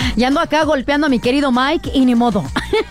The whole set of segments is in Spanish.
Y ando acá golpeando a mi querido Mike y ni modo.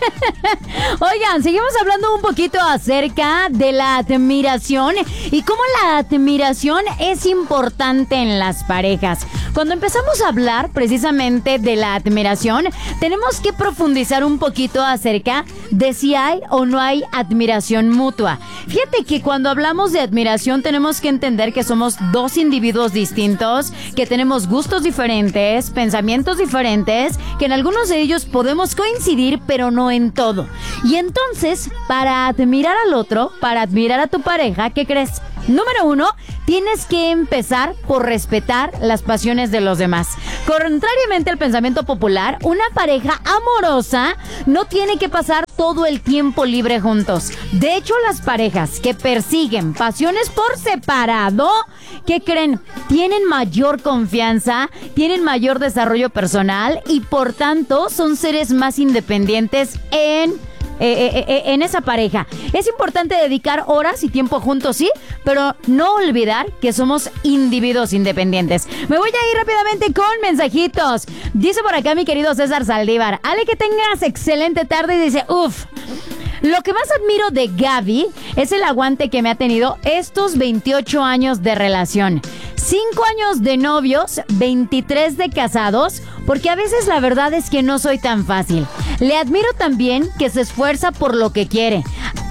Oigan, seguimos hablando un poquito acerca de la admiración y cómo la admiración es importante en las parejas. Cuando empezamos a hablar precisamente de la admiración, tenemos que profundizar un poquito acerca de si hay o no hay admiración mutua. Fíjate que cuando hablamos de admiración tenemos que entender que somos dos individuos distintos, que tenemos gustos diferentes, pensamientos diferentes, que en algunos de ellos podemos coincidir, pero no en todo. Y entonces, para admirar al otro, para admirar a tu pareja, ¿qué crees? Número 1, tienes que empezar por respetar las pasiones de los demás. Contrariamente al pensamiento popular, una pareja amorosa no tiene que pasar todo el tiempo libre juntos. De hecho, las parejas que persiguen pasiones por separado, ¿qué creen? Tienen mayor confianza, tienen mayor desarrollo personal y por tanto son seres más independientes en esa pareja. Es importante dedicar horas y tiempo juntos, sí, pero no olvidar que somos individuos independientes. Me voy a ir rápidamente con mensajitos. Dice por acá mi querido César Saldívar: Ale, que tengas excelente tarde. Y dice, lo que más admiro de Gaby es el aguante que me ha tenido estos 28 años de relación. 5 años de novios, 23 de casados, porque a veces la verdad es que no soy tan fácil. Le admiro también que se esfuerza por lo que quiere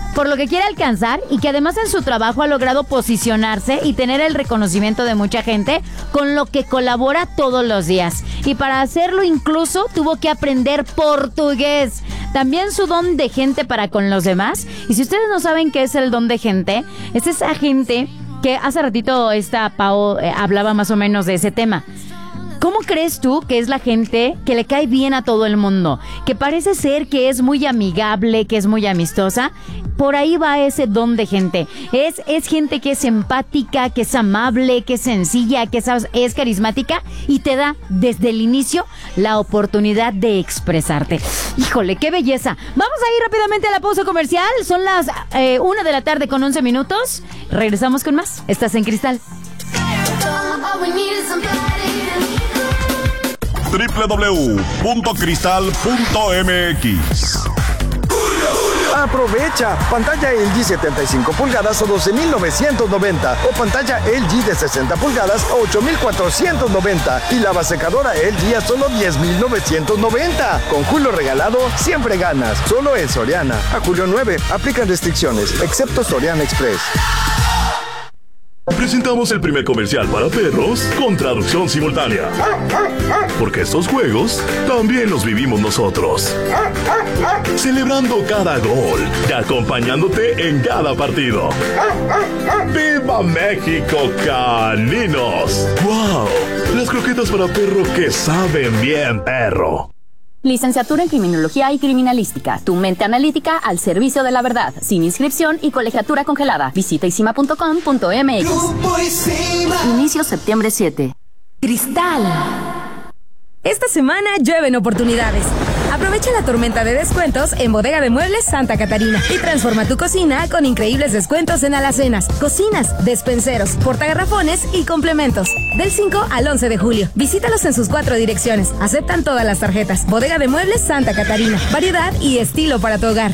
alcanzar y que además en su trabajo ha logrado posicionarse y tener el reconocimiento de mucha gente con lo que colabora todos los días. Y para hacerlo incluso tuvo que aprender portugués. También su don de gente para con los demás. Y si ustedes no saben qué es el don de gente, es esa gente que hace ratito Pao hablaba más o menos de ese tema. ¿Cómo crees tú que es la gente que le cae bien a todo el mundo? Que parece ser que es muy amigable, que es muy amistosa. Por ahí va ese don de gente. Es gente que es empática, que es amable, que es sencilla, que es carismática y te da desde el inicio la oportunidad de expresarte. Híjole, qué belleza. Vamos a ir rápidamente a la pausa comercial. Son las 1 de la tarde con 11 minutos. Regresamos con más. Estás en Cristal. www.cristal.mx. Aprovecha pantalla LG 75 pulgadas a 12,990 o pantalla LG de 60 pulgadas a 8,490 y lavasecadora LG a solo 10,990. Con Julio regalado siempre ganas. Solo en Soriana. A julio 9 aplican restricciones, excepto Soriana Express. Presentamos el primer comercial para perros con traducción simultánea. Porque estos juegos también los vivimos nosotros. Celebrando cada gol y acompañándote en cada partido. ¡Viva México, caninos! ¡Wow! Las croquetas para perro que saben bien, perro. Licenciatura en Criminología y Criminalística. Tu mente analítica al servicio de la verdad. Sin inscripción y colegiatura congelada. Visita isima.com.mx. Inicio septiembre 7. Cristal. Esta semana llueven oportunidades. Aprovecha la tormenta de descuentos en Bodega de Muebles Santa Catarina y transforma tu cocina con increíbles descuentos en alacenas, cocinas, despenseros, portagarrafones y complementos. Del 5 al 11 de julio. Visítalos en sus 4 direcciones. Aceptan todas las tarjetas. Bodega de Muebles Santa Catarina. Variedad y estilo para tu hogar.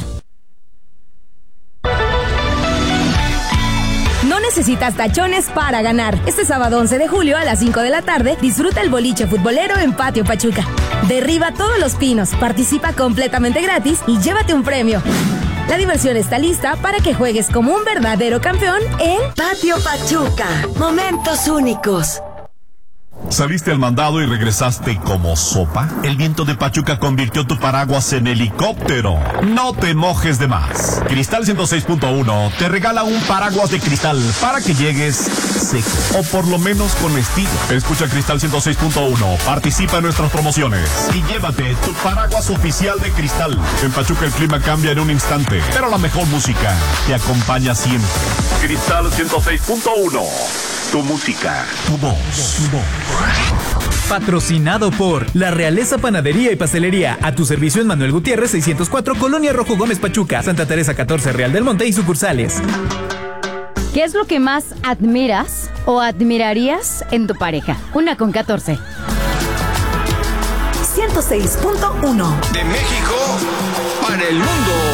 No necesitas tachones para ganar. Este sábado 11 de julio a las 5 de la tarde, disfruta el boliche futbolero en Patio Pachuca. Derriba todos los pinos, participa completamente gratis y llévate un premio. La diversión está lista para que juegues como un verdadero campeón en Patio Pachuca. Momentos únicos. ¿Saliste al mandado y regresaste como sopa? El viento de Pachuca convirtió tu paraguas en helicóptero. No te mojes de más. Cristal 106.1 te regala un paraguas de cristal para que llegues seco o por lo menos con estilo. Escucha Cristal 106.1, participa en nuestras promociones y llévate tu paraguas oficial de Cristal. En Pachuca el clima cambia en un instante, pero la mejor música te acompaña siempre. Cristal 106.1. Tu música, tu voz, tu voz. Patrocinado por La Realeza Panadería y Pastelería. A tu servicio en Manuel Gutiérrez 604, Colonia Rojo Gómez Pachuca, Santa Teresa 14, Real del Monte y sucursales. ¿Qué es lo que más admiras o admirarías en tu pareja? 1 con 14. Siente 106.1. De México para el mundo.